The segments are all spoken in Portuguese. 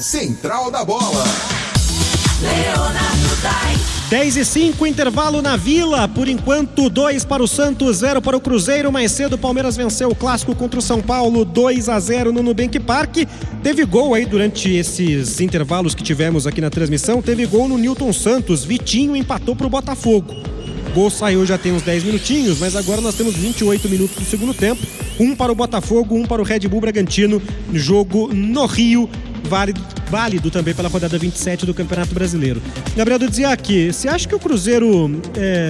Central da Bola. Leonardo Dai. 10:05, intervalo na Vila. Por enquanto, 2 para o Santos, 0 para o Cruzeiro. Mais cedo, o Palmeiras venceu o clássico contra o São Paulo, 2-0 no Nubank Park. Teve gol aí durante esses intervalos que tivemos aqui na transmissão. Teve gol no Nilton Santos. Vitinho empatou para o Botafogo. O gol saiu já tem uns 10 minutinhos, mas agora nós temos 28 minutos do segundo tempo. 1 para o Botafogo, 1 para o Red Bull Bragantino. Jogo no Rio. Válido também pela rodada 27 do Campeonato Brasileiro. Gabriel Dudziak, você acha que o Cruzeiro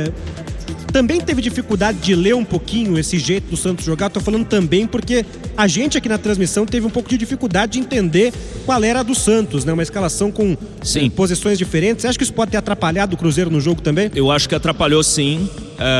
também teve dificuldade de ler um pouquinho esse jeito do Santos jogar? Tô falando também porque a gente aqui na transmissão teve um pouco de dificuldade de entender qual era a do Santos, né? Uma escalação com posições diferentes. Você acha que isso pode ter atrapalhado o Cruzeiro no jogo também? Eu acho que atrapalhou sim,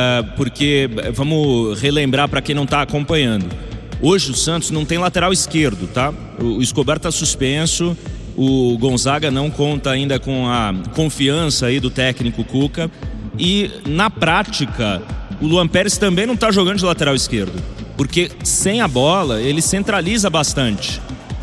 porque vamos relembrar para quem não está acompanhando. Hoje o Santos não tem lateral esquerdo, tá? O Escobar está suspenso, o Gonzaga não conta ainda com a confiança aí do técnico Cuca. E na prática, o Luan Pérez também não está jogando de lateral esquerdo, porque sem a bola ele centraliza bastante.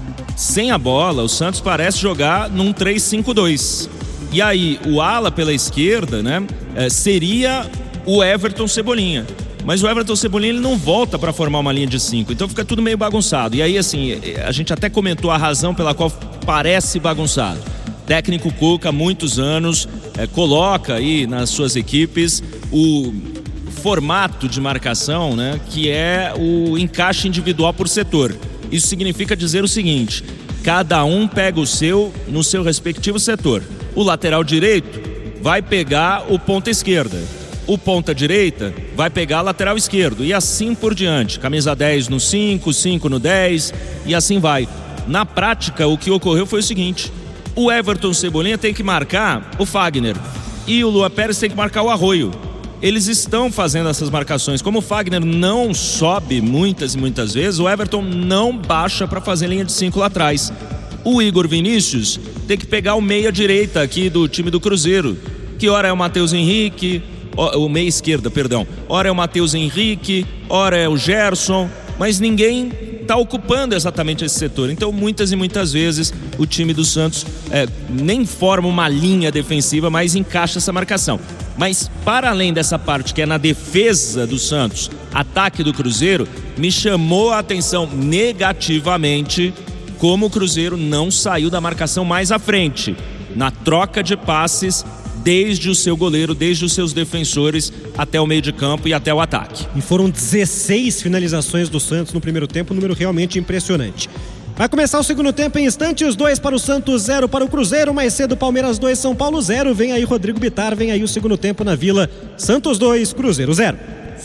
Sem a bola, o Santos parece jogar num 3-5-2. E aí, o ala pela esquerda, né, seria o Everton Cebolinha. Mas o Everton Cebolinha ele não volta para formar uma linha de 5, então fica tudo meio bagunçado. E aí, assim, a gente até comentou a razão pela qual parece bagunçado. Técnico Cuca, há muitos anos, coloca aí nas suas equipes o formato de marcação, né, que é o encaixe individual por setor. Isso significa dizer o seguinte: cada um pega o seu no seu respectivo setor. O lateral direito vai pegar o ponta esquerda. O ponta direita vai pegar a lateral esquerdo e assim por diante. Camisa 10 no 5, 5 no 10 e assim vai. Na prática, o que ocorreu foi o seguinte: o Everton Cebolinha tem que marcar o Fagner e o Luan Pérez tem que marcar o Arroio. Eles estão fazendo essas marcações. Como o Fagner não sobe muitas e muitas vezes, o Everton não baixa para fazer linha de 5 lá atrás. O Igor Vinícius tem que pegar o meia direita aqui do time do Cruzeiro, que ora é o Matheus Henrique, o meia esquerda, perdão. Ora é o Matheus Henrique, ora é o Gerson, mas ninguém está ocupando exatamente esse setor. Então muitas e muitas vezes o time do Santos nem forma uma linha defensiva, mas encaixa essa marcação. Mas para além dessa parte que é na defesa do Santos, ataque do Cruzeiro, me chamou a atenção negativamente como o Cruzeiro não saiu da marcação mais à frente, na troca de passes, desde o seu goleiro, desde os seus defensores até o meio de campo e até o ataque. E foram 16 finalizações do Santos no primeiro tempo, um número realmente impressionante. Vai começar o segundo tempo em instantes, 2 para o Santos, 0 para o Cruzeiro. Mais cedo, Palmeiras 2, São Paulo 0. Vem aí Rodrigo Bittar, vem aí o segundo tempo na Vila. Santos 2, Cruzeiro 0.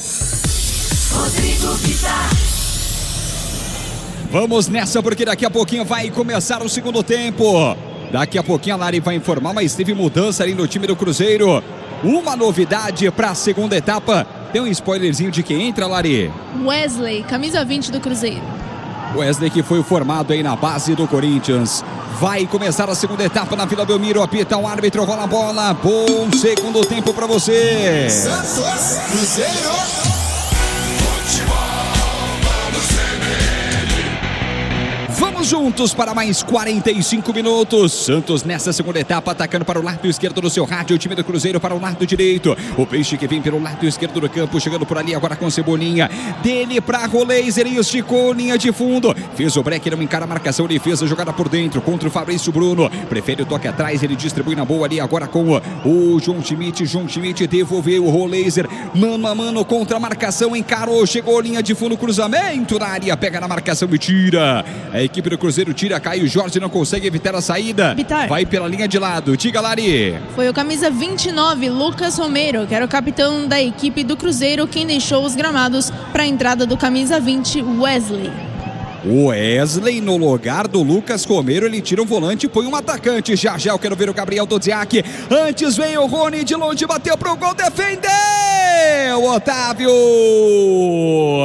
Rodrigo Bittar. Vamos nessa, porque daqui a pouquinho vai começar o segundo tempo. Daqui a pouquinho a Lari vai informar, mas teve mudança ali no time do Cruzeiro. Uma novidade para a segunda etapa. Tem um spoilerzinho de quem entra, Lari? Wesley, camisa 20 do Cruzeiro. Wesley, que foi formado aí na base do Corinthians. Vai começar a segunda etapa na Vila Belmiro. Apita o árbitro, rola a bola. Bom segundo tempo para você. Santos, Cruzeiro. Vamos juntos para mais 45 minutos. Santos nessa segunda etapa, atacando para o lado esquerdo do seu rádio. O time do Cruzeiro para o lado direito. O Peixe que vem pelo lado esquerdo do campo, chegando por ali agora com Cebolinha. Dele para Roleiser e esticou linha de fundo. Fez o break, não encara a marcação, defesa jogada por dentro contra o Fabrício Bruno. Prefere o toque atrás, ele distribui na boa ali agora com o João Schmidt. João Schmidt devolveu o Roleiser. Mano a mano contra a marcação, encarou, chegou linha de fundo, cruzamento na área, pega na marcação e tira. A equipe do Cruzeiro tira, Caio Jorge não consegue evitar a saída. Bittar. Vai pela linha de lado, diga, Lari. Foi o camisa 29, Lucas Romero, que era o capitão da equipe do Cruzeiro, quem deixou os gramados para a entrada do camisa 20, Wesley. O Wesley no lugar do Lucas Romero, ele tira um volante e põe um atacante. Já já eu quero ver o Gabriel Dudziak. Antes vem o Rony de longe, bateu pro gol, defendeu! Otávio!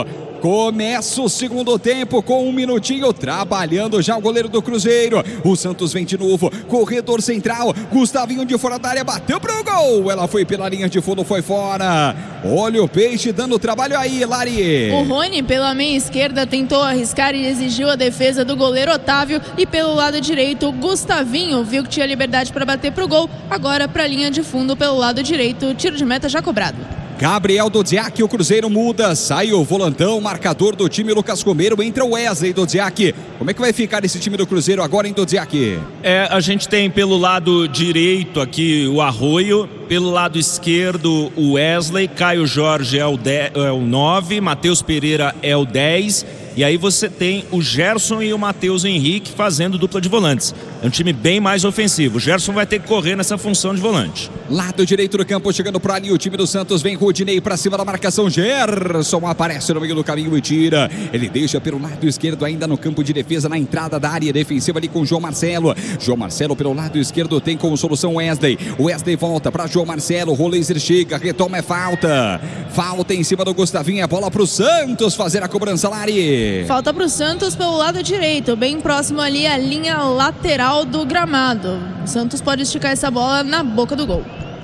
Começa o segundo tempo com 1 minutinho, trabalhando já o goleiro do Cruzeiro. O Santos vem de novo, corredor central, Gustavinho de fora da área, bateu pro gol. Ela foi pela linha de fundo, foi fora. Olha o Peixe dando trabalho aí, Lari. O Rony pela meia esquerda tentou arriscar e exigiu a defesa do goleiro Otávio. E pelo lado direito, o Gustavinho viu que tinha liberdade para bater pro gol. Agora para a linha de fundo pelo lado direito, tiro de meta já cobrado. Gabriel Dodziak, o Cruzeiro muda, sai o volantão, marcador do time Lucas Romero, entra o Wesley Dodziak. Como é que vai ficar esse time do Cruzeiro agora, hein, Dodziak? A gente tem pelo lado direito aqui o Arroio, pelo lado esquerdo o Wesley, Caio Jorge é o 9, Matheus Pereira é o 10, e aí você tem o Gerson e o Matheus Henrique fazendo dupla de volantes. É um time bem mais ofensivo. O Gerson vai ter que correr nessa função de volante. Lado direito do campo, chegando por ali, o time do Santos vem Rodinei pra cima da marcação. Gerson aparece no meio do caminho e tira. Ele deixa pelo lado esquerdo, ainda no campo de defesa, na entrada da área defensiva ali com o João Marcelo. João Marcelo pelo lado esquerdo tem como solução Wesley. Wesley volta pra João Marcelo. O Roleiser chega, retoma, é falta. Falta em cima do Gustavinho, é bola pro Santos fazer a cobrança, Lari. Falta pro Santos pelo lado direito, bem próximo ali à linha lateral do gramado. O Santos pode esticar essa bola na boca do gol.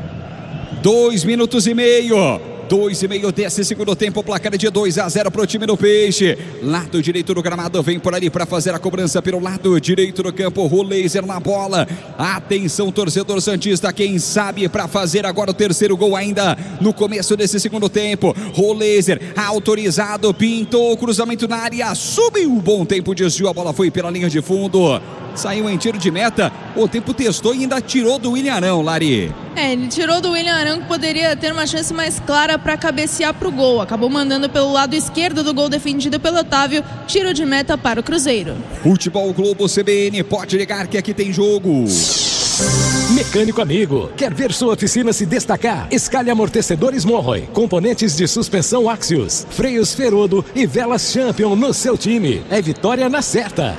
2 minutos e meio. 2,5 desse segundo tempo, placar de 2-0 para o time do Peixe. Lado direito do gramado, vem por ali para fazer a cobrança pelo lado direito do campo. Roleiser na bola. Atenção, torcedor santista, quem sabe para fazer agora o terceiro gol ainda no começo desse segundo tempo. Roleiser autorizado, pintou o cruzamento na área, subiu, bom tempo, desviou, a bola foi pela linha de fundo. Saiu em tiro de meta, o tempo testou e ainda tirou do William Arão, Lari. Ele tirou do William Arão, que poderia ter uma chance mais clara para cabecear pro gol. Acabou mandando pelo lado esquerdo do gol defendido pelo Otávio. Tiro de meta para o Cruzeiro. Futebol Globo CBN, pode ligar que aqui tem jogo. Mecânico amigo, quer ver sua oficina se destacar? Escalhe amortecedores Monroy, componentes de suspensão Axios, freios Ferodo e velas Champion no seu time. É vitória na certa.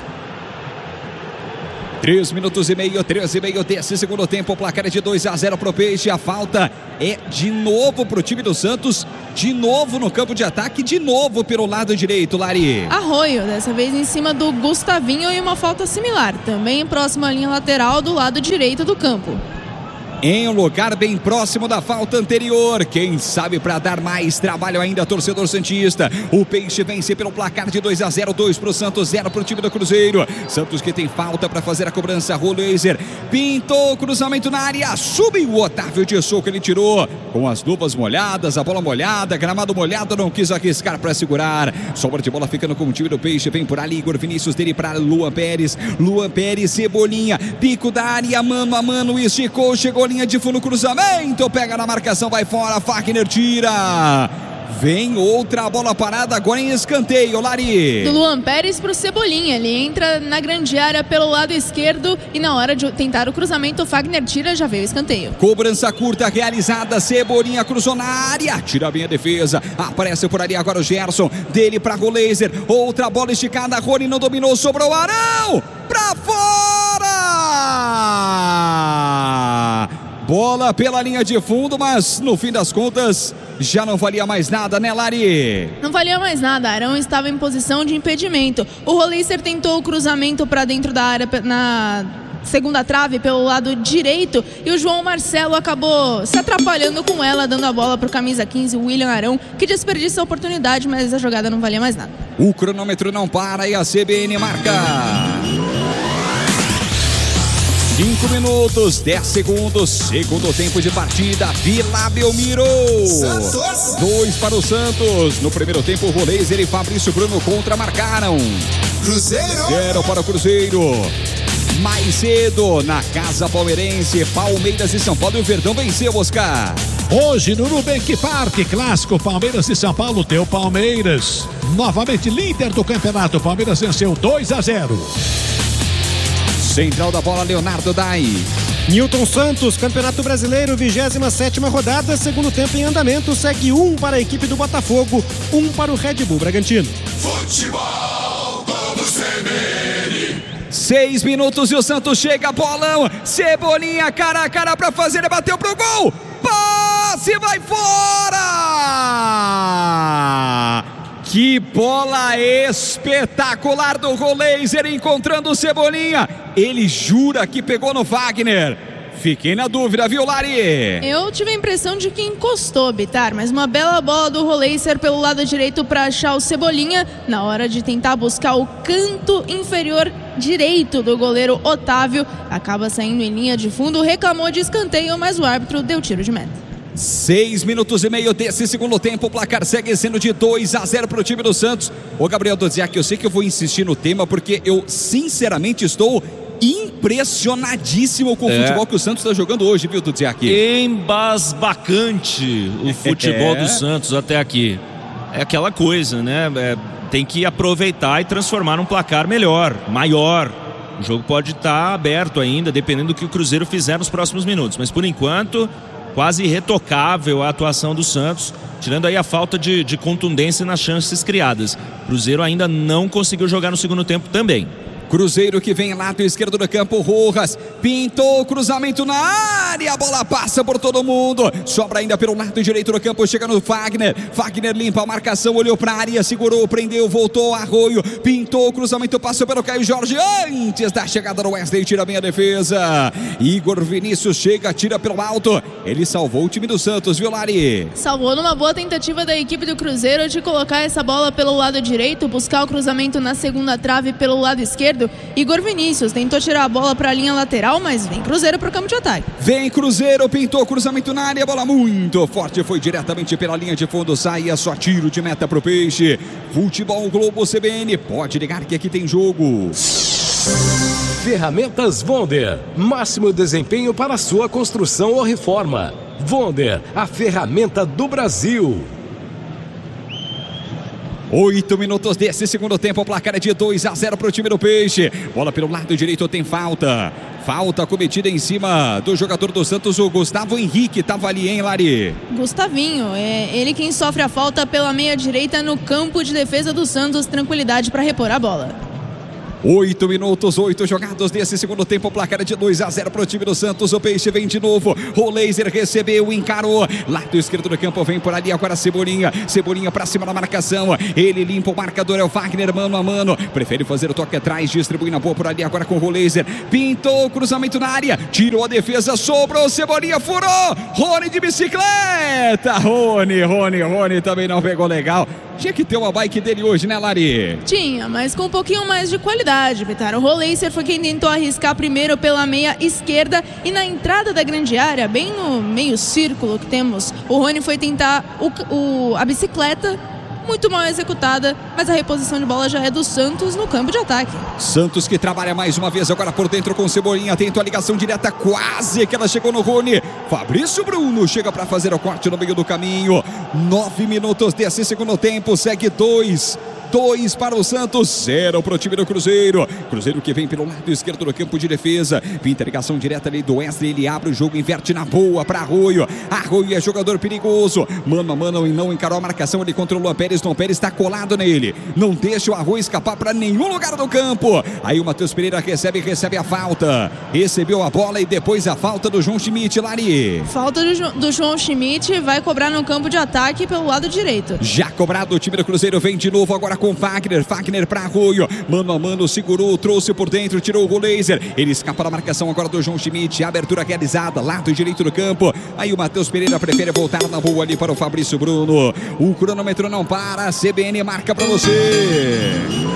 3 minutos e meio, 13,5 desse segundo tempo, o placar é de 2-0 pro Peixe. A falta é de novo pro time do Santos, de novo no campo de ataque, de novo pelo lado direito, Lari. Arroio, dessa vez em cima do Gustavinho, e uma falta similar, também próximo à linha lateral do lado direito do campo. Em um lugar bem próximo da falta anterior. Quem sabe para dar mais trabalho ainda, torcedor santista. O Peixe vence pelo placar de 2-0, 2 pro Santos, 0 pro time do Cruzeiro. Santos que tem falta para fazer a cobrança. Roleiser pintou o cruzamento na área, subiu o Otávio de soco, ele tirou com as luvas molhadas, a bola molhada, gramado molhado, não quis arriscar para segurar. Sobra de bola ficando com o time do Peixe, vem por ali Igor Vinícius, dele para Luan Pérez, Cebolinha, pico da área, mano a mano, esticou, chegou linha de fundo, cruzamento, pega na marcação, vai fora, Fagner tira. Vem outra bola parada agora em escanteio, Lari. Do Luan Pérez pro Cebolinha, ele entra na grande área pelo lado esquerdo e na hora de tentar o cruzamento, o Fagner tira, já veio o escanteio. Cobrança curta realizada, Cebolinha cruzou na área, tira bem a defesa, aparece por ali agora o Gerson, dele pra Roleiser, outra bola esticada, Rony não dominou, sobrou Arão, pra fora! Bola pela linha de fundo, mas no fim das contas já não valia mais nada, né, Lari? Não valia mais nada, Arão estava em posição de impedimento. O Roleiser tentou o cruzamento para dentro da área na segunda trave pelo lado direito e o João Marcelo acabou se atrapalhando com ela, dando a bola para o camisa 15, o William Arão, que desperdiça a oportunidade, mas a jogada não valia mais nada. O cronômetro não para e a CBN marca 5 minutos, 10 segundos, segundo tempo de partida, Vila Belmiro. 2 para o Santos. No primeiro tempo, o Roleiser e Fabrício Bruno contra marcaram. Cruzeiro. 0 para o Cruzeiro. Mais cedo, na Casa Palmeirense, Palmeiras e São Paulo, e o Verdão venceu, Oscar. Hoje no Nubank Park, clássico Palmeiras e São Paulo, teu Palmeiras. Novamente líder do campeonato, Palmeiras venceu 2-0. Central da bola, Leonardo Dai. Newton Santos, Campeonato Brasileiro, 27ª rodada, segundo tempo em andamento, segue 1 para a equipe do Botafogo, 1 para o Red Bull Bragantino. Futebol Globo CBN. 6 minutos e o Santos chega, bolão, Cebolinha cara a cara pra fazer, bateu pro gol, passe, vai fora! Que bola espetacular do Roleiser encontrando o Cebolinha. Ele jura que pegou no Fagner. Fiquei na dúvida, viu, Lari? Eu tive a impressão de que encostou, Bitar, mas uma bela bola do Roleiser pelo lado direito para achar o Cebolinha na hora de tentar buscar o canto inferior direito do goleiro Otávio. Acaba saindo em linha de fundo, reclamou de escanteio, mas o árbitro deu tiro de meta. 6 minutos e meio desse segundo tempo, o placar segue sendo de 2-0 para o time do Santos. Ô Gabriel Dodziak, eu sei que eu vou insistir no tema porque eu sinceramente estou impressionadíssimo com o futebol que o Santos está jogando hoje, viu, Dodziak? Embasbacante o futebol do Santos até aqui. É aquela coisa, né? Tem que aproveitar e transformar num placar melhor, maior. O jogo pode estar aberto ainda, dependendo do que o Cruzeiro fizer nos próximos minutos. Mas por enquanto, quase irretocável a atuação do Santos, tirando aí a falta de contundência nas chances criadas. O Cruzeiro ainda não conseguiu jogar no segundo tempo também. Cruzeiro que vem lado esquerdo do campo, Rojas pintou o cruzamento na área, a bola passa por todo mundo, sobra ainda pelo lado direito do campo, chega no Fagner, Fagner limpa a marcação, olhou para a área, segurou, prendeu, voltou, Arroio, pintou o cruzamento, passou pelo Caio Jorge, antes da chegada do Wesley, tira bem a defesa, Igor Vinícius chega, tira pelo alto, ele salvou o time do Santos, viu, Lari? Salvou numa boa tentativa da equipe do Cruzeiro de colocar essa bola pelo lado direito, buscar o cruzamento na segunda trave pelo lado esquerdo. Igor Vinícius tentou tirar a bola para a linha lateral, mas vem Cruzeiro para o campo de ataque. Vem Cruzeiro, pintou cruzamento na área, bola muito forte, foi diretamente pela linha de fundo, saia só tiro de meta pro Peixe. Futebol Globo CBN, pode ligar que aqui tem jogo. Ferramentas Wonder, máximo desempenho para sua construção ou reforma. Wonder, a ferramenta do Brasil. 8 minutos desse segundo tempo, o placar é de 2-0 para o time do Peixe. Bola pelo lado direito, tem falta. Falta cometida em cima do jogador do Santos, o Gustavo Henrique. Estava ali, hein, Lari? Gustavinho, é ele quem sofre a falta pela meia direita no campo de defesa do Santos. Tranquilidade para repor a bola. 8 minutos, 8 jogados desse segundo tempo, o placar é de 2-0 para o time do Santos. O Peixe vem de novo, Roleiser recebeu, encarou, lado esquerdo do campo, vem por ali agora Cebolinha, Cebolinha para cima da marcação, ele limpa o marcador, é o Wagner mano a mano, prefere fazer o toque atrás, distribui na boa por ali agora com o Roleiser, pintou o cruzamento na área, tirou a defesa, sobrou, Cebolinha furou, Rony de bicicleta, Rony também não pegou legal. Tinha que ter uma bike dele hoje, né, Lari? Tinha, mas com um pouquinho mais de qualidade, Vitar. O Roleiser foi quem tentou arriscar primeiro pela meia esquerda e na entrada da grande área, bem no meio círculo que temos, o Rony foi tentar a bicicleta, muito mal executada, mas a reposição de bola já é do Santos no campo de ataque. Santos que trabalha mais uma vez agora por dentro com Cebolinha, tenta a ligação direta, quase que ela chegou no Rony. Fabrício Bruno chega para fazer o corte no meio do caminho. 9 minutos desse segundo tempo, segue 2 para o Santos, 0 para o time do Cruzeiro. Cruzeiro que vem pelo lado esquerdo do campo de defesa. Pinta a ligação direta ali do Wesley. Ele abre o jogo, inverte na boa para Arroio. Arroio é jogador perigoso. Mano a mano e não encarou a marcação. Ele controlou a Pérez. Tom Pérez está colado nele. Não deixa o Arroio escapar para nenhum lugar do campo. Aí o Matheus Pereira recebe a falta. Recebeu a bola e depois a falta do João Schmidt, Lari. Falta do João Schmidt, vai cobrar no campo de ataque pelo lado direito. Já cobrado, o time do Cruzeiro vem de novo agora com Wagner para Arroio, mano a mano, segurou, trouxe por dentro, tirou o Roleiser, ele escapa da marcação agora do João Schmidt, abertura realizada, lado direito do campo, aí o Matheus Pereira prefere voltar na boa ali para o Fabrício Bruno, o cronômetro não para, a CBN marca para você.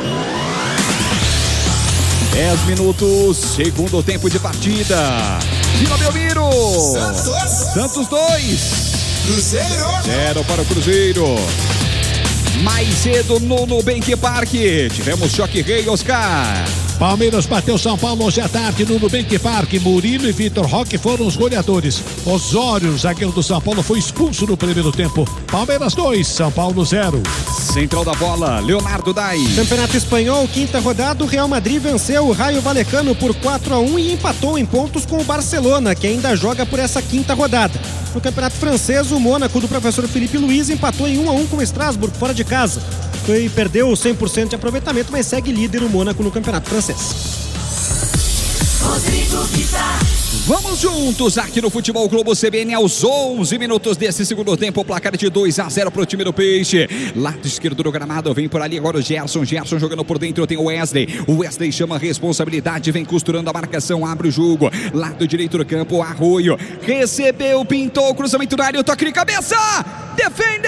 10 minutos, segundo tempo de partida, Vila Belmiro, Santos 2, Cruzeiro 0 para o Cruzeiro. Mais cedo no Nubank Park, tivemos choque rei, Oscar. Palmeiras bateu São Paulo hoje à tarde no Nubank Park. Murilo e Vitor Roque foram os goleadores. Osório, zagueiro do São Paulo, foi expulso no primeiro tempo. Palmeiras 2, São Paulo 0. Central da bola, Leonardo Dai. Campeonato Espanhol, quinta rodada, o Real Madrid venceu o Raio Vallecano por 4-1 e empatou em pontos com o Barcelona, que ainda joga por essa quinta rodada. No Campeonato Francês, o Mônaco do professor Felipe Luiz empatou em 1-1 com o Strasbourg, fora de casa. Perdeu 100% de aproveitamento, mas segue líder o Mônaco no Campeonato Francês. Rodrigo Vitar. Vamos juntos aqui no Futebol Globo CBN aos 11 minutos desse segundo tempo. O placar de 2-0 para o time do Peixe. Lado esquerdo do gramado, vem por ali agora o Gerson jogando por dentro, tem o Wesley chama a responsabilidade, vem costurando a marcação, abre o jogo. Lado direito do campo, Arroio recebeu, pintou, cruzamento na área, toque de cabeça, defendeu,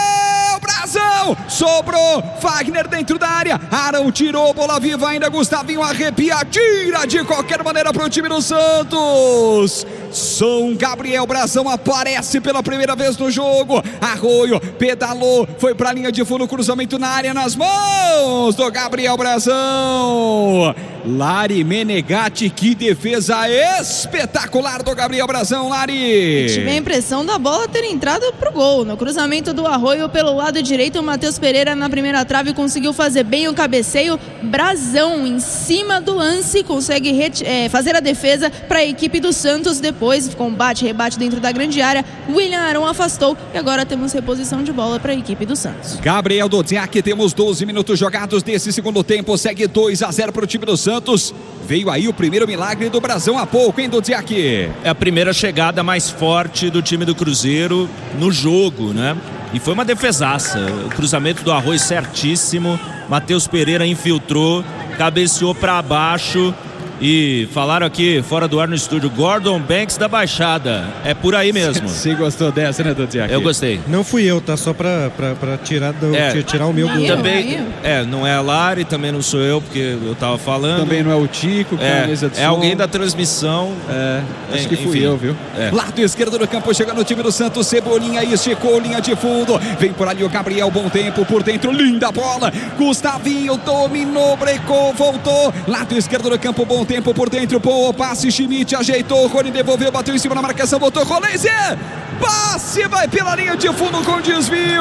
Brazão, sobrou, Fagner dentro da área, Arão tirou, bola viva ainda, Gustavinho arrepia, tira de qualquer maneira para o time do Santos. São Gabriel Brazão aparece pela primeira vez no jogo. Arroio pedalou, foi para a linha de fundo, cruzamento na área nas mãos do Gabriel Brazão. Lari Menegatti, que defesa espetacular do Gabriel Brazão, Lari. Tive a impressão da bola ter entrado pro gol. No cruzamento do Arroio pelo lado direito, o Matheus Pereira na primeira trave conseguiu fazer bem o cabeceio. Brazão em cima do lance consegue fazer a defesa para a equipe do Santos. Depois, combate, rebate dentro da grande área. William Arão afastou e agora temos reposição de bola para a equipe do Santos. Gabriel Dodziak, temos 12 minutos jogados desse segundo tempo. Segue 2-0 para o time do Santos. Veio aí o primeiro milagre do Brazão há pouco, hein, Dodziak? É a primeira chegada mais forte do time do Cruzeiro no jogo, né? E foi uma defesaça. O cruzamento do Arroio certíssimo. Matheus Pereira infiltrou, cabeceou para baixo. E falaram aqui, fora do ar no estúdio, Gordon Banks da Baixada. É por aí mesmo. Você gostou dessa, né, Dodziak? Eu gostei. Não fui eu, tá? Só pra tirar o meu do... Também, não é a Lari, também não sou eu, porque eu tava falando. Também não é o Tico, que é a mesa de som. É alguém da transmissão. Acho que fui eu, viu? Lado esquerdo do campo, chegando o time do Santos, Cebolinha esticou, linha de fundo. Vem por ali o Gabriel, bom tempo, por dentro, linda bola. Gustavinho dominou, brecou, voltou. Lado esquerdo do campo, bom tempo por dentro, bom passe, Schmidt ajeitou, Rony devolveu, bateu em cima na marcação, botou Roleiser, passe, vai pela linha de fundo com desvio,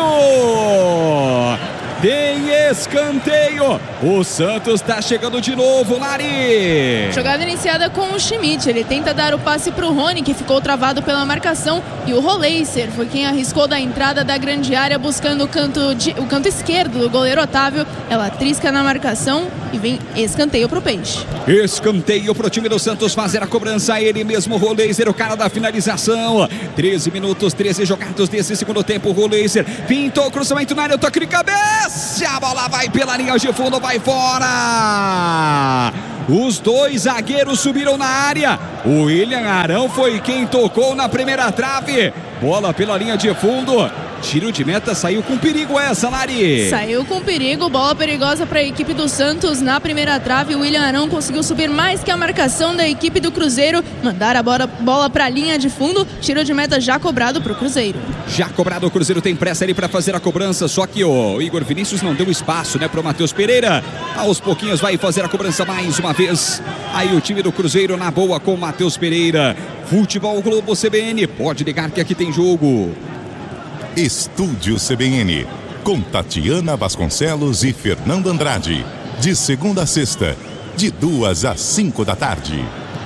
tem escanteio, o Santos tá chegando de novo, Lari. Jogada iniciada com o Schmidt, ele tenta dar o passe pro Rony, que ficou travado pela marcação, e o Roleiser foi quem arriscou da entrada da grande área, buscando o canto esquerdo do goleiro Otávio. Ela trisca na marcação e vem escanteio pro Peixe. Escanteio pro time do Santos fazer a cobrança, ele mesmo, Roleiser, o cara da finalização. 13 minutos, 13 jogados desse segundo tempo, Roleiser pintou, cruzamento na área, toque de cabeça, a bola vai pela linha de fundo, vai fora. Os dois zagueiros subiram na área. O William Arão foi quem tocou na primeira trave. Bola pela linha de fundo. Tiro de meta, saiu com perigo essa, Lari. Saiu com perigo, bola perigosa para a equipe do Santos na primeira trave. O William Arão conseguiu subir mais que a marcação da equipe do Cruzeiro. Mandar a bola para a linha de fundo. Tiro de meta já cobrado para o Cruzeiro. Já cobrado, o Cruzeiro tem pressa ali para fazer a cobrança. Só que o Igor Vinícius não deu espaço, né, para o Matheus Pereira. Aos pouquinhos vai fazer a cobrança mais uma vez. Aí o time do Cruzeiro na boa com o Matheus Pereira. Futebol Globo CBN, pode ligar que aqui tem jogo. Estúdio CBN, com Tatiana Vasconcelos e Fernando Andrade. De segunda a sexta, de 2 às 5 da tarde.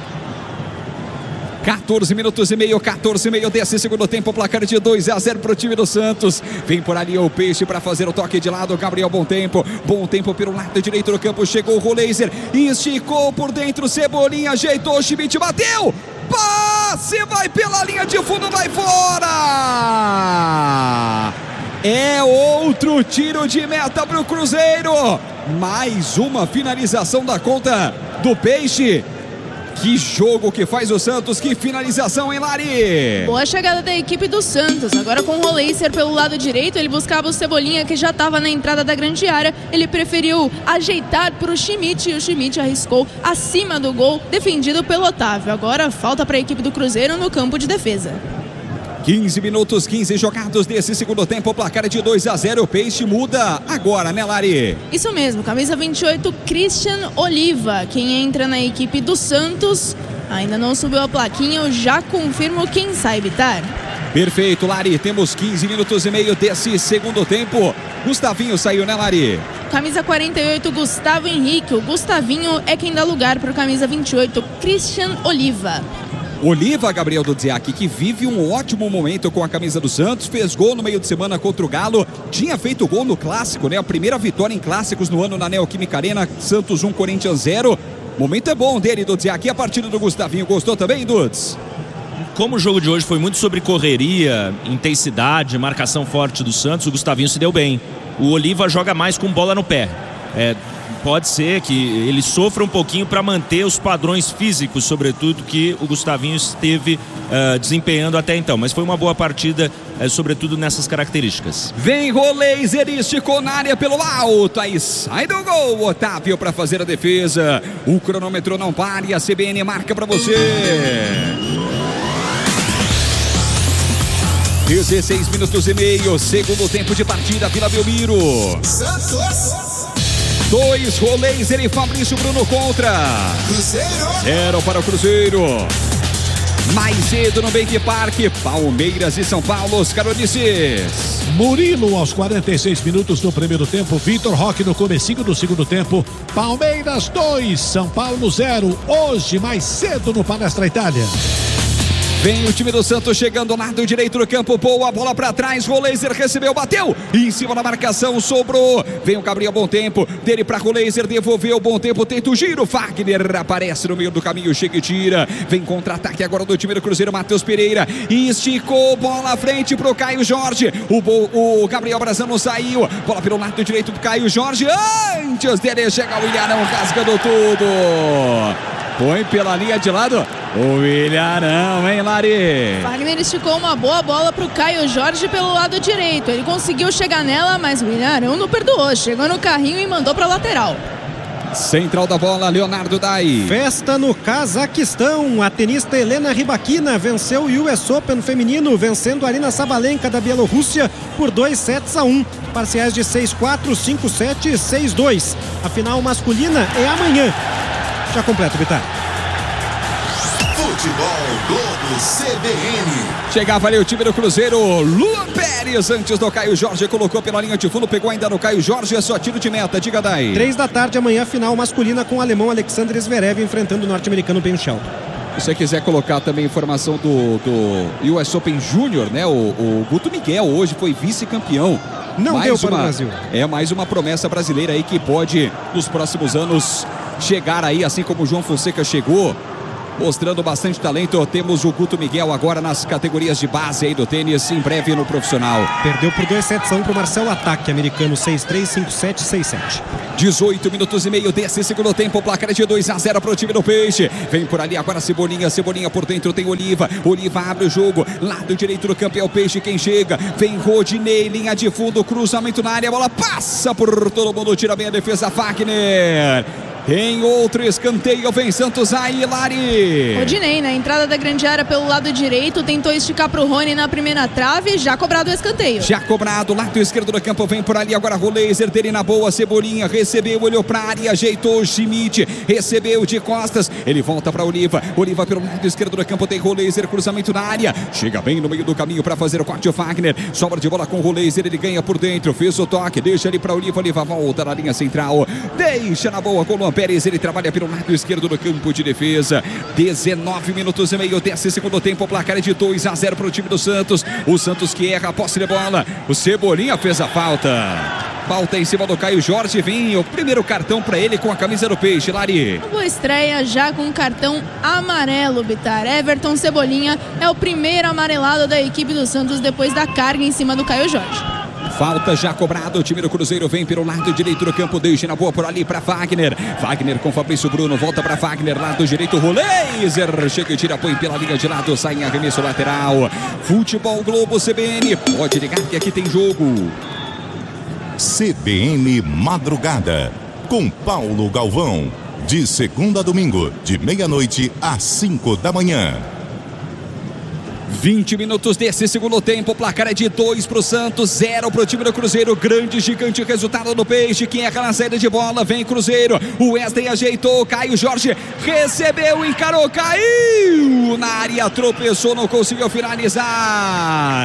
14 minutos e meio desse segundo tempo, placar de 2-0 para o time do Santos. Vem por ali o Peixe para fazer o toque de lado, Gabriel, bom tempo pelo lado direito do campo, chegou o Roleiser, esticou por dentro, Cebolinha, ajeitou, Schmidt bateu, passe, vai pela linha de fundo, vai fora. É outro tiro de meta para o Cruzeiro, mais uma finalização da conta do Peixe. Que jogo que faz o Santos, que finalização, hein, Lari? Boa chegada da equipe do Santos, agora com o Roleiser pelo lado direito, ele buscava o Cebolinha, que já estava na entrada da grande área, ele preferiu ajeitar para o Schmidt, e o Schmidt arriscou acima do gol, defendido pelo Otávio. Agora falta para a equipe do Cruzeiro no campo de defesa. 15 minutos, 15 jogados desse segundo tempo, placar de 2-0, o Peixe muda agora, né, Lari? Isso mesmo, camisa 28, Christian Oliva, quem entra na equipe do Santos, ainda não subiu a plaquinha, eu já confirmo quem sai, Vitar. Perfeito, Lari, temos 15 minutos e meio desse segundo tempo, Gustavinho saiu, né, Lari? Camisa 48, Gustavo Henrique, o Gustavinho é quem dá lugar para o camisa 28, Christian Oliva. Oliva, Gabriel Dodziak, que vive um ótimo momento com a camisa do Santos, fez gol no meio de semana contra o Galo, tinha feito gol no Clássico, né? A primeira vitória em Clássicos no ano na Neoquímica Arena, Santos 1, Corinthians 0. momento é bom dele, Dudes. E aqui a partida do Gustavinho. Gostou também, Dudes? Como o jogo de hoje foi muito sobre correria, intensidade, marcação forte do Santos, o Gustavinho se deu bem. O Oliva joga mais com bola no pé. Pode ser que ele sofra um pouquinho para manter os padrões físicos, sobretudo, que o Gustavinho esteve desempenhando até então. Mas foi uma boa partida, sobretudo nessas características. Vem Roleiser, esticou na área pelo alto. Aí sai do gol, Otávio para fazer a defesa. O cronômetro não para e a CBN marca para você. 16 minutos e meio, segundo tempo de partida, Vila Belmiro. Santos. 2, Roleiser e Fabrício Bruno contra. Cruzeiro. 0 para o Cruzeiro. Mais cedo no Bank Park, Palmeiras e São Paulo, os caronices. Murilo aos 46 minutos do primeiro tempo, Vitor Roque no comecinho do segundo tempo. Palmeiras 2, São Paulo 0. Hoje mais cedo no Palestra Itália. Vem o time do Santos chegando ao lado direito do campo, boa bola para trás, Roleiser recebeu, bateu, em cima da marcação, sobrou, vem o Gabriel, bom tempo, dele para Roleiser, devolveu, bom tempo, tenta o giro, Fagner aparece no meio do caminho, chega e tira, vem contra-ataque agora do time do Cruzeiro, Matheus Pereira, esticou, bola à frente pro Caio Jorge, o Gabriel Brazano saiu, bola pelo lado direito pro Caio Jorge, antes dele chega o Ilharão rasgando tudo. Põe pela linha de lado o Ilharão, hein, Lari? Wagner esticou uma boa bola para o Caio Jorge pelo lado direito. Ele conseguiu chegar nela, mas o Ilharão não perdoou. Chegou no carrinho e mandou para a lateral. Central da bola, Leonardo Dai. Festa no Cazaquistão. A tenista Helena Rybakina venceu o US Open feminino, vencendo a Arina Sabalenka da Bielorrússia por 2-1. Parciais de 6-4, 5-7 e 6-2. A final masculina é amanhã. Já completo, Vitar. Futebol Globo CBN. Chegava ali o time do Cruzeiro, Luan Pérez, antes do Caio Jorge, colocou pela linha de fundo, pegou ainda no Caio Jorge, é só tiro de meta, diga daí. 3 da tarde, amanhã, final masculina com o alemão Alexander Zverev enfrentando o norte-americano Ben Shelton. Se você quiser colocar também informação do US Open Júnior, né? O Guto Miguel hoje foi vice-campeão. Não mais deu para o Brasil. É mais uma promessa brasileira aí que pode, nos próximos anos, chegar aí, assim como o João Fonseca chegou, mostrando bastante talento. Temos o Guto Miguel agora nas categorias de base aí do tênis, em breve no profissional. Perdeu por 2-7 para o Marcelo Ataque, americano, 6-3, 5-7, 6-7. 18 minutos e meio desse segundo tempo, placar de 2-0 para o time do Peixe. Vem por ali agora Cebolinha, Cebolinha por dentro tem Oliva, Oliva abre o jogo, lado direito do campo é o Peixe quem chega, vem Rodinei, linha de fundo, cruzamento na área, a bola passa por todo mundo, tira bem a defesa, Fagner. Tem outro escanteio, vem Santos aí, Lari. Rodinei, na entrada da grande área pelo lado direito, tentou esticar para o Rony na primeira trave, já cobrado o escanteio. Já cobrado, lado esquerdo do campo, vem por ali agora Roleiser, dele na boa, Cebolinha, recebeu, olhou para a área, ajeitou o Schmidt, recebeu de costas, ele volta para Oliva, Oliva pelo lado esquerdo do campo, tem Roleiser, cruzamento na área, chega bem no meio do caminho para fazer o corte, o Fagner, sobra de bola com o Roleiser, ele ganha por dentro, fez o toque, deixa ele para Oliva, Oliva volta na linha central, deixa na boa com o Luan Pérez, ele trabalha pelo lado esquerdo do campo de defesa. 19 minutos e meio desse segundo tempo, o placar é de 2-0 para o time do Santos. O Santos que erra a posse de bola. O Cebolinha fez a falta. Falta em cima do Caio Jorge, vem o primeiro cartão para ele com a camisa do Peixe, Lari. Boa estreia já com cartão amarelo, Bitar. Everton Cebolinha é o primeiro amarelado da equipe do Santos depois da carga em cima do Caio Jorge. Falta já cobrada, o time do Cruzeiro vem pelo lado direito do campo, deixa na boa por ali para Fagner. Fagner com Fabrício Bruno, volta para Fagner, lado direito, Roleiser, chega e tira, põe pela linha de lado, sai em arremesso lateral. Futebol Globo CBN, pode ligar que aqui tem jogo. CBN Madrugada, com Paulo Galvão, de segunda a domingo, de meia-noite às 5 da manhã. 20 minutos desse segundo tempo, o placar é de 2 para o Santos, 0 para o time do Cruzeiro. Grande, gigante resultado do Peixe, que erra na saída de bola, vem Cruzeiro, o Wesley ajeitou, Caio Jorge recebeu, encarou, caiu na área, tropeçou, não conseguiu finalizar.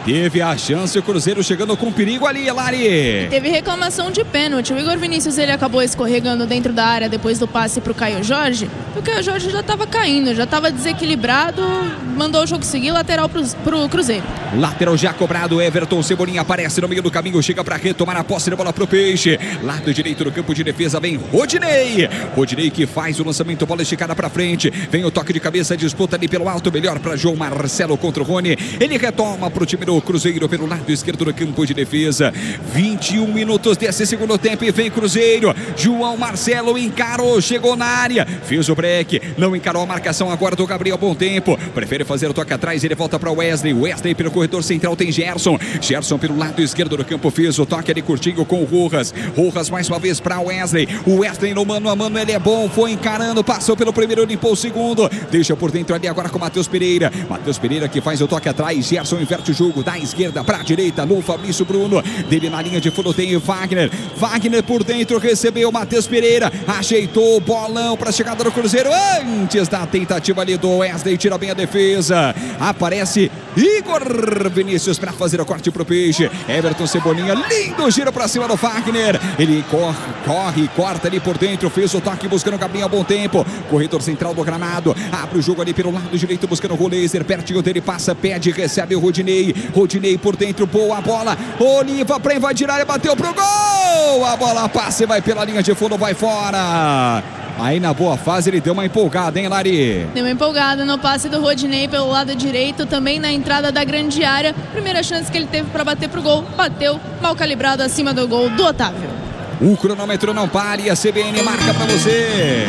Teve a chance, o Cruzeiro chegando com perigo ali, Lari. Teve reclamação de pênalti. O Igor Vinícius, ele acabou escorregando dentro da área depois do passe pro Caio Jorge. O Caio Jorge já estava caindo, já estava desequilibrado, mandou o jogo seguir, lateral pro Cruzeiro. Lateral já cobrado, Everton Cebolinha aparece no meio do caminho, chega para retomar a posse da bola pro Peixe. Lado direito do campo de defesa vem Rodinei. Rodinei que faz o lançamento, bola esticada para frente. Vem o toque de cabeça, disputa ali pelo alto, melhor para João Marcelo contra o Rony. Ele retoma pro time do Cruzeiro pelo lado esquerdo do campo de defesa. 21 minutos desse segundo tempo e vem Cruzeiro. João Marcelo encarou, chegou na área, fez o break, não encarou a marcação agora do Gabriel Bom Tempo. Prefere fazer o toque atrás, ele volta para Wesley. Wesley pelo corredor central tem Gerson. Gerson pelo lado esquerdo do campo fez o toque ali curtinho com o Rojas. Rojas mais uma vez para Wesley. O Wesley no mano a mano, ele é bom, foi encarando, passou pelo primeiro, limpou o segundo. Deixa por dentro ali agora com o Matheus Pereira. Matheus Pereira que faz o toque atrás. Gerson inverte o jogo da esquerda para a direita no Fabrício Bruno. Dele na linha de fundo tem o Wagner. Wagner por dentro recebeu Matheus Pereira. Ajeitou o bolão para a chegada do Cruzeiro. Antes da tentativa ali do Wesley, tira bem a defesa. Aparece Igor Vinícius para fazer o corte pro Peixe. Everton Cebolinha, lindo giro para cima do Wagner. Ele corre, corta ali por dentro. Fez o toque buscando o Gabriel Bom Tempo. Corredor central do gramado. Abre o jogo ali pelo lado direito buscando o Roleiser. Pertinho dele, passa, pede, recebe o Rodinei. Rodinei por dentro, boa bola. Oliva para invadir a área, bateu pro gol. A bola passa e vai pela linha de fundo, vai fora. Aí na boa fase ele deu uma empolgada, hein, Lari? Deu uma empolgada no passe do Rodinei pelo lado direito, também na entrada da grande área. Primeira chance que ele teve para bater pro gol, bateu mal calibrado acima do gol do Otávio. O cronômetro não para e a CBN marca para você.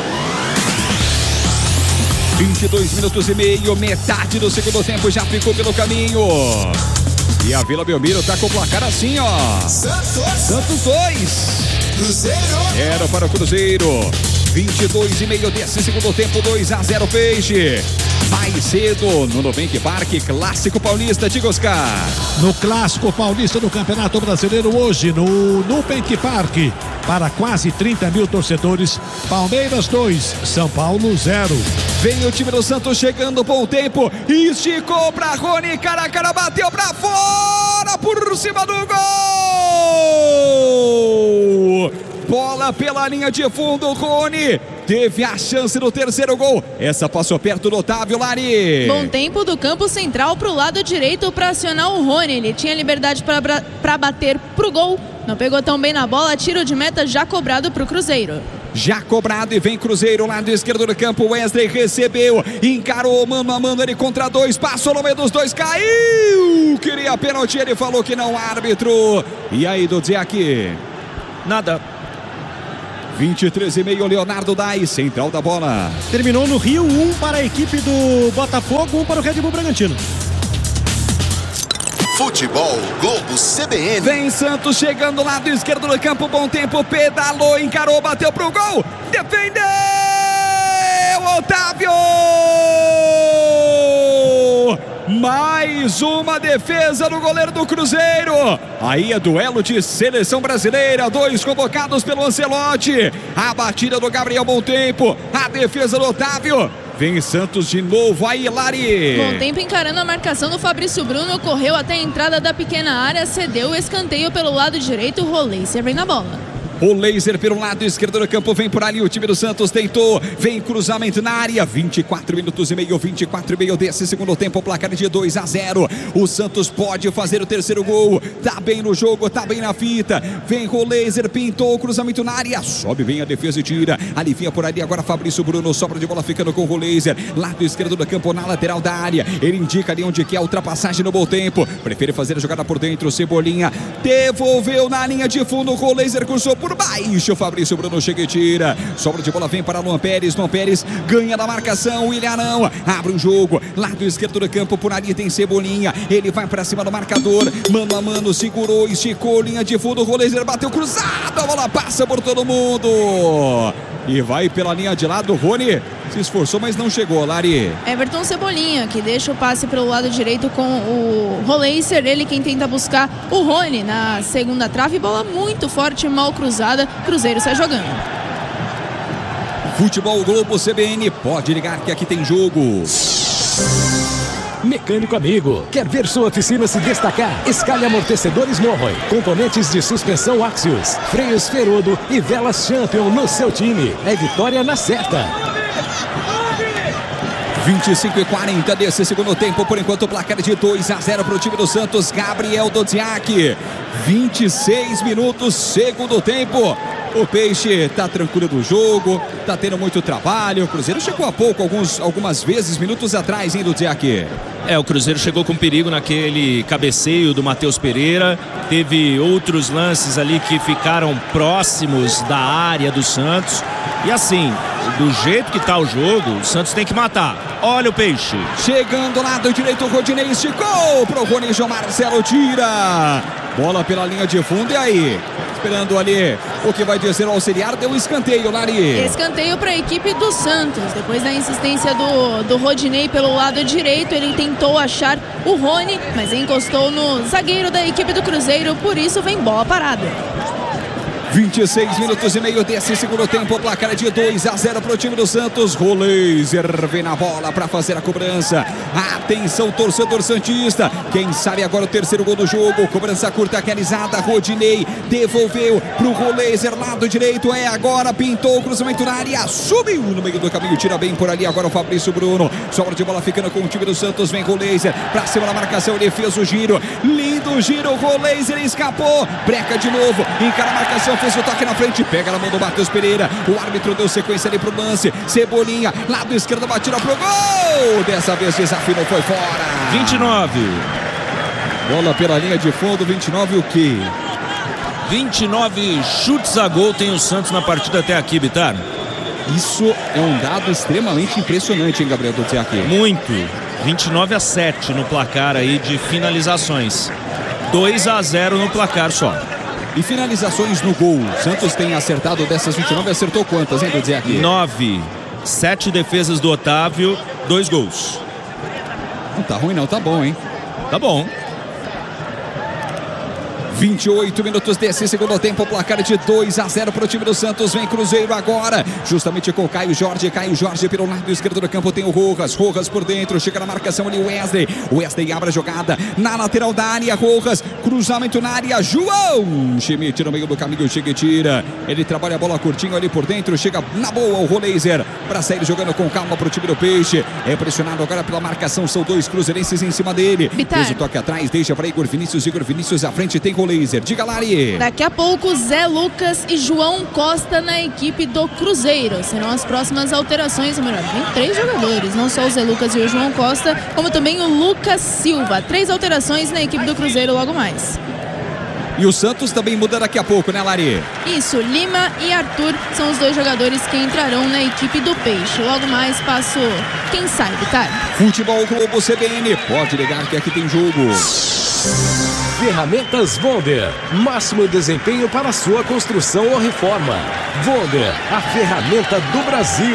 22 minutos e meio, metade do segundo tempo já ficou pelo caminho. E a Vila Belmiro tá com o placar assim, ó. Santos 2. Cruzeiro. Era para o Cruzeiro. 22 e meio desse segundo tempo, 2-0 Peixe. Mais cedo no Nubank Parque, Clássico Paulista de Oscar. No Clássico Paulista do Campeonato Brasileiro hoje, no Nubank Parque, para quase 30 mil torcedores, Palmeiras 2, São Paulo 0. Vem o time do Santos chegando, bom tempo, esticou para Rony, cara a cara, bateu para fora, por cima do gol! Bola pela linha de fundo, Rony teve a chance do terceiro gol. Essa passou perto do Otávio, Lari. Bom tempo do campo central pro lado direito para acionar o Rony. Ele tinha liberdade para bater pro gol. Não pegou tão bem na bola, tiro de meta já cobrado pro Cruzeiro. Já cobrado e vem Cruzeiro, lado esquerdo do campo. Wesley recebeu, encarou mano a mano, ele contra dois, passou no meio dos dois, caiu. Queria pênalti, ele falou que não, árbitro. E aí, Dudziak? Nada. 23,5, Leonardo Dais, central da bola. Terminou no Rio, 1 para a equipe do Botafogo, 1 para o Red Bull Bragantino. Futebol Globo CBN. Vem Santos chegando, lado esquerdo do campo, bom tempo, pedalou, encarou, bateu pro gol, defendeu, Otávio! Mais uma defesa do goleiro do Cruzeiro. Aí é duelo de seleção brasileira. 2 convocados pelo Ancelotti. A batida do Gabriel Bom Tempo. A defesa do Otávio. Vem Santos de novo aí, Lari. Bom tempo encarando a marcação do Fabrício Bruno. Correu até a entrada da pequena área. Cedeu o escanteio pelo lado direito. Roleiser vem na bola. O laser pelo lado esquerdo do campo, vem por ali, o time do Santos tentou, vem cruzamento na área, 24 minutos e meio, 24 e meio desse segundo tempo, placar de 2-0, o Santos pode fazer o terceiro gol, tá bem no jogo, tá bem na fita, vem o laser, pintou o cruzamento na área, sobe bem a defesa e tira, alivia por ali agora Fabrício Bruno, sobra de bola ficando com o laser, lado esquerdo do campo, na lateral da área, ele indica ali onde quer a ultrapassagem no bom tempo, prefere fazer a jogada por dentro, Cebolinha, devolveu na linha de fundo, o laser cruzou por baixo, o Fabrício Bruno chega e tira, sobra de bola vem para Luan Pérez ganha da marcação, o Ilharão abre o jogo, lado esquerdo do campo, por ali tem Cebolinha, ele vai para cima do marcador, mano a mano, segurou, esticou, linha de fundo, o Roleiser bateu cruzado, a bola passa por todo mundo e vai pela linha de lado, o Rony se esforçou, mas não chegou, Lari. Everton Cebolinha, que deixa o passe pelo lado direito com o Roleiser, ele quem tenta buscar o Rony na segunda trave, bola muito forte, mal cruzada, Cruzeiro sai jogando. Futebol Globo CBN, pode ligar que aqui tem jogo. Mecânico amigo, quer ver sua oficina se destacar? Escale amortecedores Morroy, componentes de suspensão Axios, freios Ferodo e velas Champion no seu time. É vitória na certa. 25:40 desse segundo tempo, por enquanto o placar de 2-0 para o time do Santos. Gabriel Dodziak, 26 minutos, segundo tempo. O Peixe tá tranquilo do jogo, tá tendo muito trabalho. O Cruzeiro chegou há pouco, algumas vezes, minutos atrás, hein, Dodziak? O Cruzeiro chegou com perigo naquele cabeceio do Matheus Pereira. Teve outros lances ali que ficaram próximos da área do Santos. E assim, do jeito que tá o jogo, o Santos tem que matar. Olha o Peixe. Chegando lado direito, o Rodinei esticou pro Rony. João Marcelo tira. Bola pela linha de fundo, e aí? Esperando ali o que vai dizer o auxiliar, deu um escanteio, Lari. Escanteio para a equipe do Santos. Depois da insistência do Rodinei pelo lado direito, ele tentou achar o Rony, mas encostou no zagueiro da equipe do Cruzeiro, por isso vem bola parada. 26 minutos e meio desse segundo tempo, o placar é de 2-0 para o time do Santos. Roleiser vem na bola para fazer a cobrança. Atenção, torcedor santista, quem sabe agora o terceiro gol do jogo. Cobrança curta realizada, Rodinei devolveu pro Roleiser, lado direito, é agora, pintou o cruzamento na área, subiu no meio do caminho, tira bem por ali agora o Fabrício Bruno. Sobra de bola ficando com o time do Santos, vem Roleiser para cima da marcação, ele fez o giro, lindo giro, Roleiser escapou, breca de novo, encara a marcação, fez o toque na frente, pega na mão do Matheus Pereira. O árbitro deu sequência ali pro lance. Cebolinha, lado esquerdo, batida pro gol. Dessa vez desafinou, foi fora. 29. Bola pela linha de fundo, 29 o quê? 29 chutes a gol tem o Santos na partida até aqui, Bitar. Isso é um dado extremamente impressionante, hein, Gabriel Dodziak? Muito. 29-7 no placar aí de finalizações. 2-0 no placar só. E finalizações no gol, Santos tem acertado dessas 29, acertou quantas, hein, Dodziak? 9, 7 defesas do Otávio, 2 gols. Não tá ruim não, tá bom, hein? Tá bom. 28 minutos desse segundo tempo, placar de 2-0 para o time do Santos. Vem Cruzeiro agora, justamente com o Caio Jorge. Caio Jorge pelo lado esquerdo do campo tem o Rojas. Rojas por dentro, chega na marcação ali o Wesley. Wesley abre a jogada na lateral da área. Rojas, cruzamento na área. João Schmidt no meio do caminho, chega e tira. Ele trabalha a bola curtinho ali por dentro, chega na boa o Roleiser para sair jogando com calma para o time do Peixe. É pressionado agora pela marcação, são 2 cruzeirenses em cima dele. Fez o toque atrás, deixa para Igor Vinícius à frente tem Roleiser. Diga, Lari. Daqui a pouco, Zé Lucas e João Costa na equipe do Cruzeiro. Serão as próximas alterações. Melhor, tem 3 jogadores, não só o Zé Lucas e o João Costa, como também o Lucas Silva. 3 alterações na equipe do Cruzeiro logo mais. E o Santos também muda daqui a pouco, né, Lari? Isso, Lima e Arthur são os 2 jogadores que entrarão na equipe do Peixe. Logo mais passo quem sai, Vitar. Futebol Globo CBN, pode ligar que aqui tem jogo. Ferramentas Wonder, máximo desempenho para sua construção ou reforma. Wonder, a ferramenta do Brasil.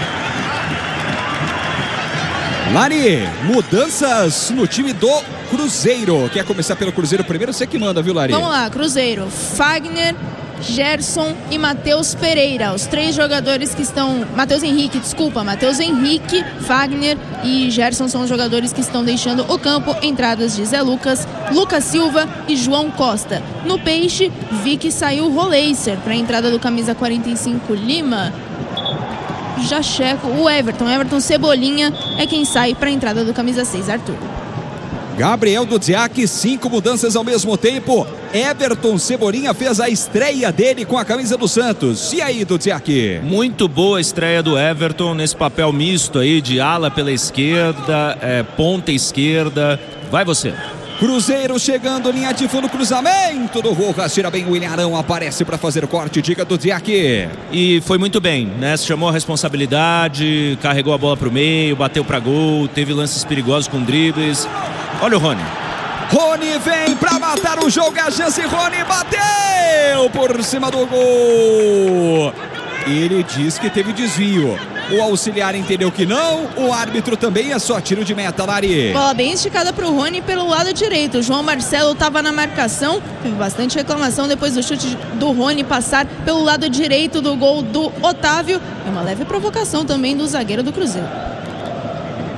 Lari, mudanças no time do Cruzeiro. Quer começar pelo Cruzeiro primeiro? Você que manda, viu, Lari? Vamos lá, Cruzeiro. Fagner, Gerson e Matheus Pereira. Os 3 jogadores que estão... Matheus Henrique, Fagner e Gerson são os jogadores que estão deixando o campo. Entradas de Zé Lucas, Lucas Silva e João Costa. No Peixe, vi que saiu o Roleiser para a entrada do camisa 45 Lima. Já checo o Everton Cebolinha é quem sai para a entrada do camisa 6 Arthur. Gabriel Dodziak, 5 mudanças ao mesmo tempo. Everton Cebolinha fez a estreia dele com a camisa do Santos. E aí, Dodziak? Muito boa a estreia do Everton nesse papel misto aí de ala pela esquerda, ponta esquerda. Vai você. Cruzeiro chegando, linha de fundo, cruzamento do Rojas, tira bem o Ilharão, aparece para fazer o corte, diga do Dodziak. E foi muito bem, né? Se chamou a responsabilidade, carregou a bola pro meio, bateu para gol, teve lances perigosos com dribles. Olha o Rony. Rony vem para matar o jogo, a chance, Rony bateu por cima do gol. Ele diz que teve desvio. O auxiliar entendeu que não, o árbitro também, é só tiro de meta, Lari. Bola bem esticada para o Rony pelo lado direito. O João Marcelo estava na marcação, teve bastante reclamação depois do chute do Rony passar pelo lado direito do gol do Otávio. É uma leve provocação também do zagueiro do Cruzeiro.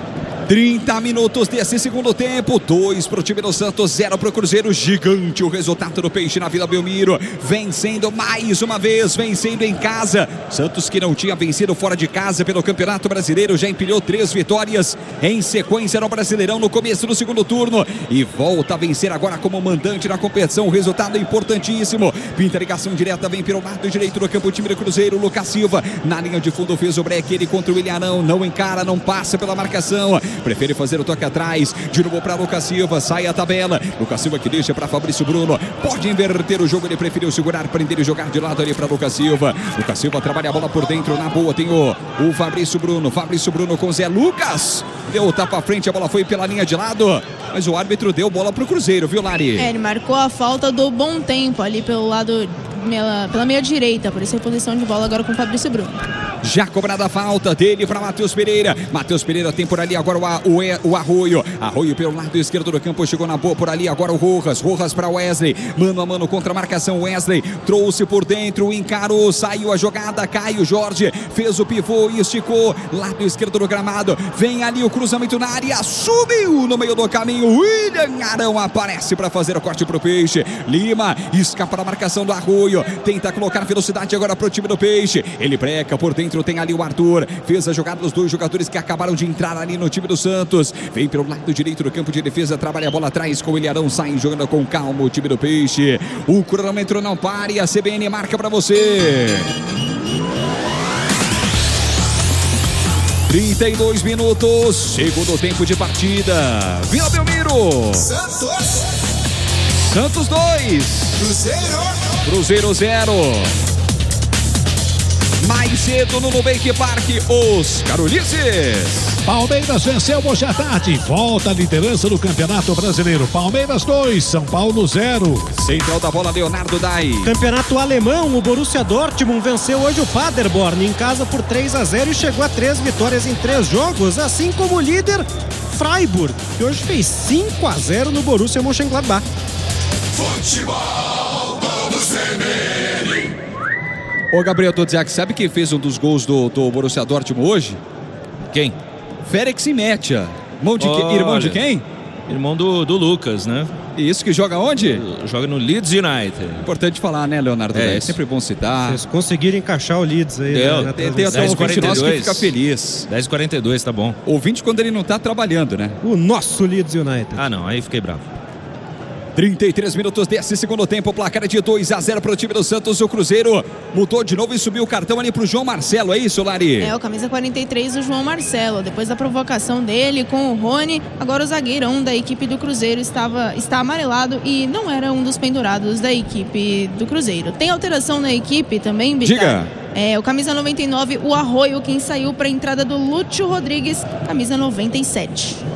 30 minutos desse segundo tempo, 2 para o time do Santos, 0 para o Cruzeiro. Gigante o resultado do Peixe na Vila Belmiro, vencendo mais uma vez, vencendo em casa. Santos, que não tinha vencido fora de casa pelo Campeonato Brasileiro, já empilhou 3 vitórias em sequência no Brasileirão no começo do segundo turno e volta a vencer agora como mandante na competição. Um resultado importantíssimo. Pinta a ligação direta, vem pelo lado direito do campo o time do Cruzeiro. Lucas Silva na linha de fundo fez o break, ele contra o Ilharão, não encara, não passa pela marcação, prefere fazer o toque atrás, de novo para Lucas Silva, sai a tabela, Lucas Silva que deixa para Fabrício Bruno, pode inverter o jogo, ele preferiu segurar, prender e jogar de lado ali para Lucas Silva trabalha a bola por dentro, na boa tem o Fabrício Bruno com Zé Lucas, deu o tapa à frente, a bola foi pela linha de lado, mas o árbitro deu bola pro Cruzeiro, viu, Lari? Ele marcou a falta do Bom Tempo ali pelo lado, pela meia direita, por isso a posição de bola agora com o Fabrício Bruno. Já cobrada a falta dele para Matheus Pereira tem por ali agora o Arroio pelo lado esquerdo do campo, chegou na boa por ali agora o Rojas para Wesley, mano a mano contra a marcação, Wesley trouxe por dentro, encarou, saiu a jogada, Caio Jorge fez o pivô e esticou, lado esquerdo do gramado, vem ali o cruzamento na área, subiu no meio do caminho, William Arão aparece para fazer o corte pro Peixe, Lima escapa da marcação do Arroio, tenta colocar velocidade agora pro time do Peixe, ele breca por dentro, tem ali o Arthur, fez a jogada dos 2 jogadores que acabaram de entrar ali no time do Santos, vem pelo lado direito do campo de defesa, trabalha a bola atrás com o Ilharão, sai jogando com calma o time do Peixe, o cronômetro não para e a CBN marca para você. 32 minutos, segundo tempo de partida, Vila Belmiro, Santos 2, Cruzeiro 0. Mais cedo no Nubank Parque, Oscar Ulisses. Palmeiras venceu hoje à tarde, volta à liderança do Campeonato Brasileiro. Palmeiras 2, São Paulo 0. Central da bola, Leonardo Dai. Campeonato alemão, o Borussia Dortmund venceu hoje o Paderborn em casa por 3-0 e chegou a 3 vitórias em 3 jogos, assim como o líder Freiburg, que hoje fez 5-0 no Borussia Mönchengladbach. Futebol do CBN. Ô Gabriel Todziak, sabe quem fez um dos gols do Borussia Dortmund hoje? Quem? Ferenc Metia. Irmão de quem? Irmão do Lucas, né? E isso que joga onde? Joga no Leeds United. Importante falar, né, Leonardo? É sempre bom citar. Vocês conseguiram encaixar o Leeds aí. Tem até um ouvinte nosso que fica feliz. 10h42, tá bom. Ouvinte quando ele não tá trabalhando, né? O nosso Leeds United. Ah, não, aí fiquei bravo. 33 minutos desse segundo tempo, placar de 2-0 para o time do Santos. O Cruzeiro mudou de novo e subiu o cartão ali para o João Marcelo, é isso, Lari? É, o camisa 43 do João Marcelo. Depois da provocação dele com o Rony, agora o zagueirão da equipe do Cruzeiro está amarelado e não era um dos pendurados da equipe do Cruzeiro. Tem alteração na equipe também, Bitar? Diga. É, o camisa 99, o Arroio, quem saiu para a entrada do Lúcio Rodrigues, camisa 97.